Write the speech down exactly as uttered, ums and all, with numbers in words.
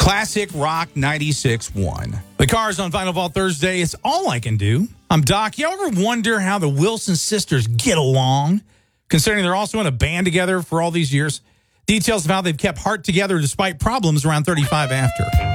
Classic Rock ninety-six point one. The Cars on Vinyl Vault Thursday. It's All I Can Do. I'm Doc. You ever wonder how the Wilson sisters get along, considering they're also in a band together for all these years? Details of how they've kept heart together despite problems around thirty-five after.